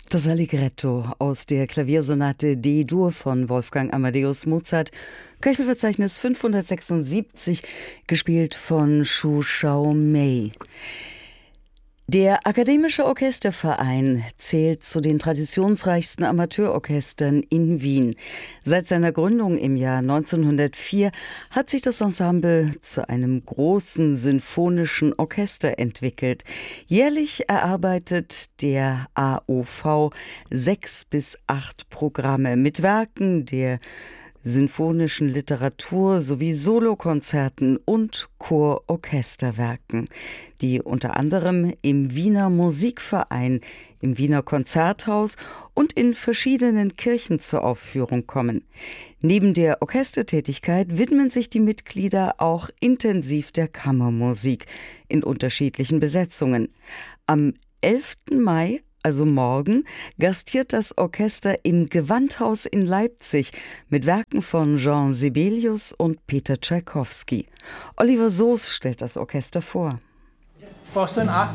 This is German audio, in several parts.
Das Allegretto aus der Klaviersonate D-Dur von Wolfgang Amadeus Mozart, Köchelverzeichnis 576, gespielt von Xu Xiaomei. Der Akademische Orchesterverein zählt zu den traditionsreichsten Amateurorchestern in Wien. Seit seiner Gründung im Jahr 1904 hat sich das Ensemble zu einem großen sinfonischen Orchester entwickelt. Jährlich erarbeitet der AOV 6 bis 8 Programme mit Werken der sinfonischen Literatur sowie Solokonzerten und Chororchesterwerken, die unter anderem im Wiener Musikverein, im Wiener Konzerthaus und in verschiedenen Kirchen zur Aufführung kommen. Neben der Orchestertätigkeit widmen sich die Mitglieder auch intensiv der Kammermusik in unterschiedlichen Besetzungen. Am 11. Mai, also morgen, gastiert das Orchester im Gewandhaus in Leipzig mit Werken von Jean Sibelius und Peter Tschaikowski. Oliver Soos stellt das Orchester vor. Brauchst du ein A?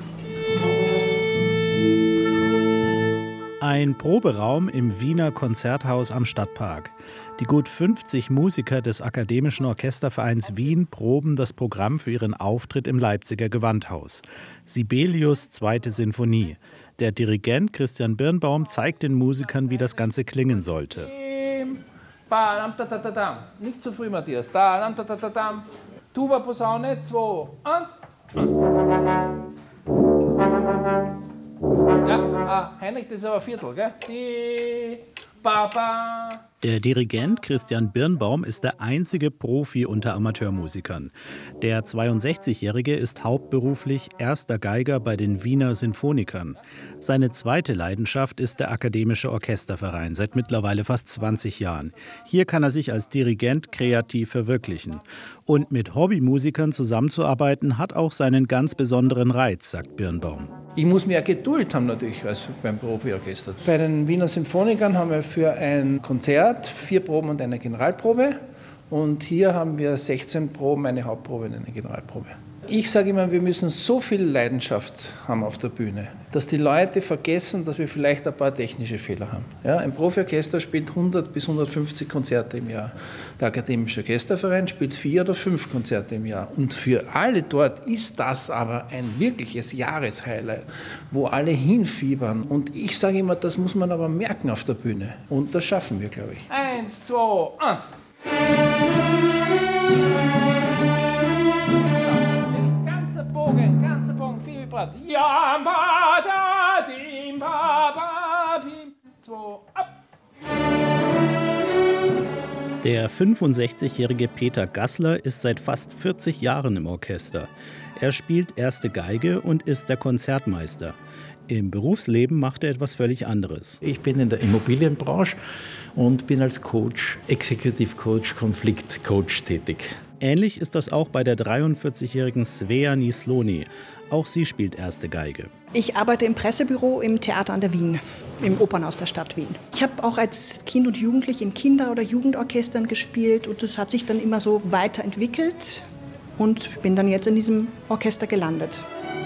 Ein Proberaum im Wiener Konzerthaus am Stadtpark. Die gut 50 Musiker des Akademischen Orchestervereins Wien proben das Programm für ihren Auftritt im Leipziger Gewandhaus. Sibelius' 2. Sinfonie. Der Dirigent Christian Birnbaum zeigt den Musikern, wie das Ganze klingen sollte. Nicht zu früh, Matthias. Tuba, Posaune, 2 und. Ja, Heinrich, das ist aber Viertel, gell? Der Dirigent Christian Birnbaum ist der einzige Profi unter Amateurmusikern. Der 62-Jährige ist hauptberuflich erster Geiger bei den Wiener Sinfonikern. Seine zweite Leidenschaft ist der Akademische Orchesterverein seit mittlerweile fast 20 Jahren. Hier kann er sich als Dirigent kreativ verwirklichen. Und mit Hobbymusikern zusammenzuarbeiten hat auch seinen ganz besonderen Reiz, sagt Birnbaum. Ich muss mehr Geduld haben natürlich als beim Profiorchester. Bei den Wiener Sinfonikern haben wir für ein Konzert 4 Proben und eine Generalprobe. Und hier haben wir 16 Proben, eine Hauptprobe und eine Generalprobe. Ich sage immer, wir müssen so viel Leidenschaft haben auf der Bühne, dass die Leute vergessen, dass wir vielleicht ein paar technische Fehler haben. Ja, ein Profiorchester spielt 100 bis 150 Konzerte im Jahr. Der Akademische Orchesterverein spielt 4 oder 5 Konzerte im Jahr. Und für alle dort ist das aber ein wirkliches Jahreshighlight, wo alle hinfiebern. Und ich sage immer, das muss man aber merken auf der Bühne. Und das schaffen wir, glaube ich. 1, 2, 1. Ganzer Bogen, viel Vibrato. Ja, ba, da, dim, ba, ba, bim, 2, ab. Der 65-jährige Peter Gassler ist seit fast 40 Jahren im Orchester. Er spielt erste Geige und ist der Konzertmeister. Im Berufsleben macht er etwas völlig anderes. Ich bin in der Immobilienbranche und bin als Coach, Executive Coach, Konfliktcoach tätig. Ähnlich ist das auch bei der 43-jährigen Svea Nisloni. Auch sie spielt erste Geige. Ich arbeite im Pressebüro im Theater an der Wien, im Opernhaus der Stadt Wien. Ich habe auch als Kind und Jugendlich in Kinder- oder Jugendorchestern gespielt und das hat sich dann immer so weiterentwickelt und bin dann jetzt in diesem Orchester gelandet.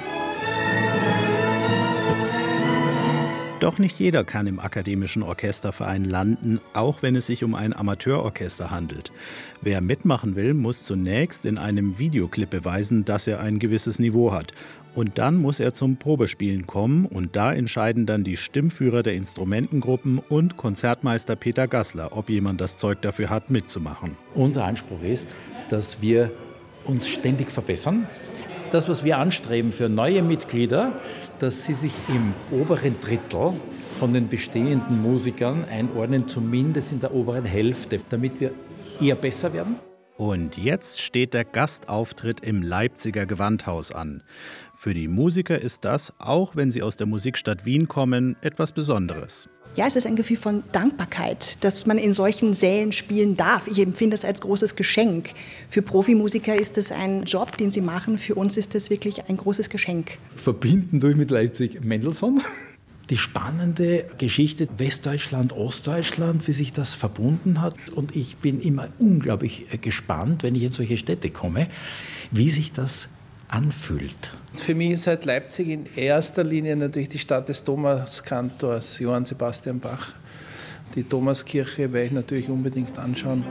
Doch nicht jeder kann im Akademischen Orchesterverein landen, auch wenn es sich um ein Amateurorchester handelt. Wer mitmachen will, muss zunächst in einem Videoclip beweisen, dass er ein gewisses Niveau hat. Und dann muss er zum Probespielen kommen und da entscheiden dann die Stimmführer der Instrumentengruppen und Konzertmeister Peter Gassler, ob jemand das Zeug dafür hat, mitzumachen. Unser Anspruch ist, dass wir uns ständig verbessern. Das, was wir anstreben für neue Mitglieder, dass sie sich im oberen Drittel von den bestehenden Musikern einordnen, zumindest in der oberen Hälfte, damit wir eher besser werden. Und jetzt steht der Gastauftritt im Leipziger Gewandhaus an. Für die Musiker ist das, auch wenn sie aus der Musikstadt Wien kommen, etwas Besonderes. Ja, es ist ein Gefühl von Dankbarkeit, dass man in solchen Sälen spielen darf. Ich empfinde das als großes Geschenk. Für Profimusiker ist es ein Job, den sie machen. Für uns ist es wirklich ein großes Geschenk. Verbinden durch mit Leipzig Mendelssohn. Die spannende Geschichte Westdeutschland, Ostdeutschland, wie sich das verbunden hat. Und ich bin immer unglaublich gespannt, wenn ich in solche Städte komme, wie sich das anfühlt. Für mich ist halt Leipzig in erster Linie natürlich die Stadt des Thomaskantors Johann Sebastian Bach. Die Thomaskirche werde ich natürlich unbedingt anschauen.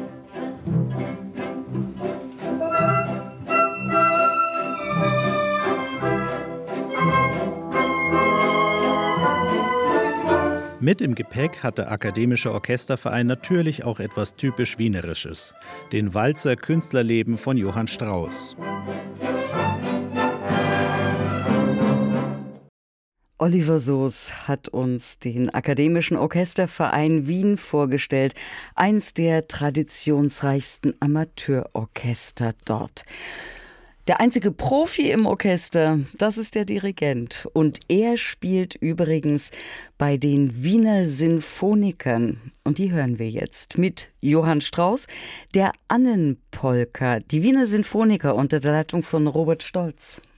Mit im Gepäck hat der Akademische Orchesterverein natürlich auch etwas typisch Wienerisches: den Walzer Künstlerleben von Johann Strauss. Oliver Soos hat uns den Akademischen Orchesterverein Wien vorgestellt, eins der traditionsreichsten Amateurorchester dort. Der einzige Profi im Orchester, das ist der Dirigent. Und er spielt übrigens bei den Wiener Sinfonikern. Und die hören wir jetzt mit Johann Strauss, der Annenpolka, die Wiener Sinfoniker unter der Leitung von Robert Stolz.